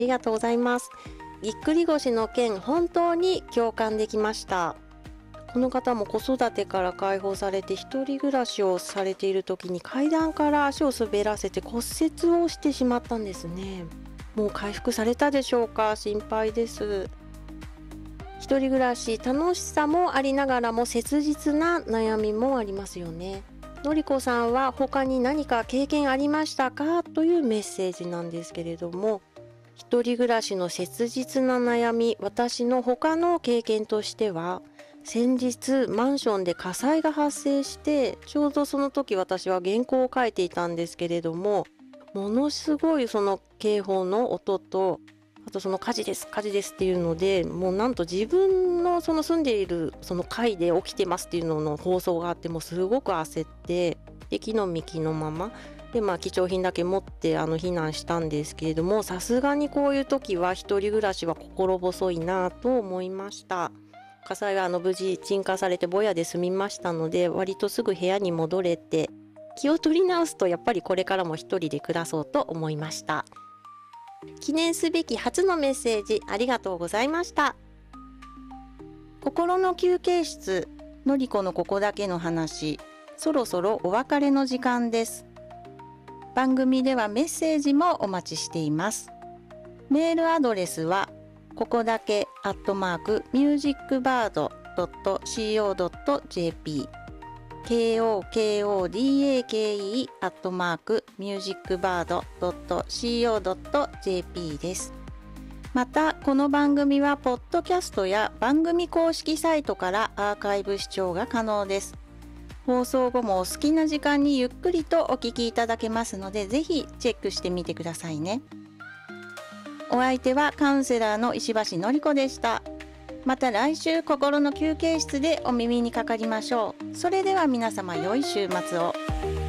りがとうございます。ぎっくり腰の件、本当に共感できました。この方も子育てから解放されて一人暮らしをされている時に階段から足を滑らせて骨折をしてしまったんですね。もう回復されたでしょうか？心配です。一人暮らし、楽しさもありながらも切実な悩みもありますよね。のりこさんは他に何か経験ありましたか？というメッセージなんですけれども、一人暮らしの切実な悩み、私の他の経験としては、先日マンションで火災が発生して、ちょうどその時私は原稿を書いていたんですけれども、ものすごいその警報の音と、あとその火事です火事ですっていうので、もうなんと自分のその住んでいるその階で起きてますっていうのの放送があって、もうすごく焦って、で気の身気のままで、貴重品だけ持って避難したんですけれども、さすがにこういう時は一人暮らしは心細いなと思いました。火災は無事鎮火されてぼやで済みましたので、割とすぐ部屋に戻れて、気を取り直すとやっぱりこれからも一人で暮らそうと思いました。記念すべき初のメッセージありがとうございました。心の休憩室、のりこのここだけの話、そろそろお別れの時間です。番組ではメッセージもお待ちしています。メールアドレスはここだけmusicbird.co.jp kokodake musicbird.co.jp です。またこの番組はポッドキャストや番組公式サイトからアーカイブ視聴が可能です。放送後もお好きな時間にゆっくりとお聞きいただけますので、ぜひチェックしてみてくださいね。お相手はカウンセラーの石橋のりこでした。また来週心の休憩室でお耳にかかりましょう。それでは皆様良い週末を。